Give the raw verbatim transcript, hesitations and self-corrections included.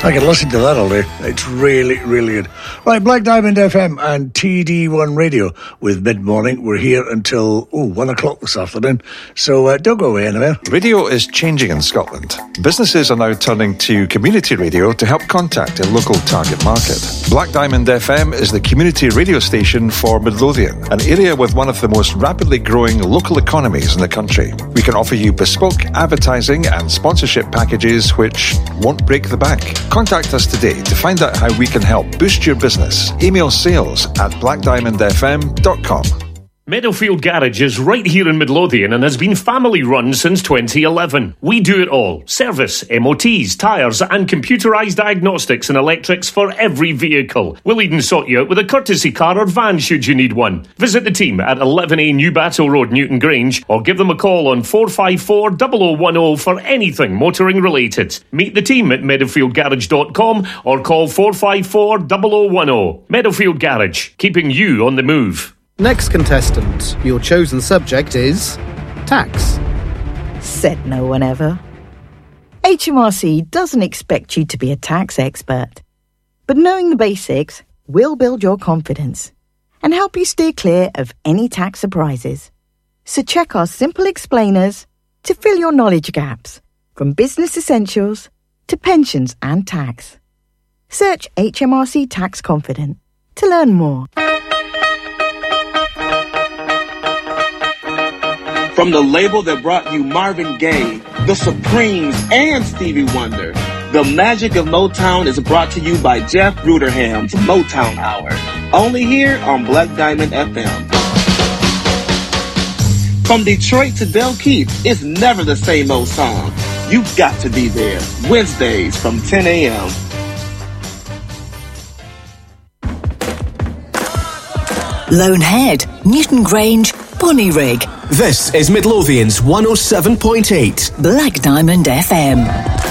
I can listen to that all day. It's really, really good. Right, Black Diamond F M and T D one Radio with Mid-Morning. We're here until, oh, one o'clock this afternoon. So uh, don't go away anywhere. Radio is changing in Scotland. Businesses are now turning to community radio to help contact a local target market. Black Diamond F M is the community radio station for Midlothian, an area with one of the most rapidly growing local economies in the country. We can offer you bespoke advertising and sponsorship packages which won't break the bank. Contact us today to find out how we can help boost your business. Email sales at black diamond f m dot com. Meadowfield Garage is right here in Midlothian and has been family run since twenty eleven. We do it all. Service, M O Ts, tyres and computerised diagnostics and electrics for every vehicle. We'll even sort you out with a courtesy car or van should you need one. Visit the team at eleven A New Battle Road, Newton Grange, or give them a call on four five four, zero zero one zero for anything motoring related. Meet the team at meadowfield garage dot com or call four five four, zero zero one zero. Meadowfield Garage, keeping you on the move. Next contestant, your chosen subject is tax. Said no one ever. H M R C doesn't expect you to be a tax expert, but knowing the basics will build your confidence and help you steer clear of any tax surprises. So check our simple explainers to fill your knowledge gaps, from business essentials to pensions and tax. Search H M R C Tax Confident to learn more. From the label that brought you Marvin Gaye, The Supremes, and Stevie Wonder, the magic of Motown is brought to you by Jeff Ruderham's Motown Hour. Only here on Black Diamond F M. From Detroit to Del Keith, it's never the same old song. You've got to be there. Wednesdays from ten a.m. Lonehead, Newton Grange, Bonnyrigg. This is Midlothian's one oh seven point eight Black Diamond F M.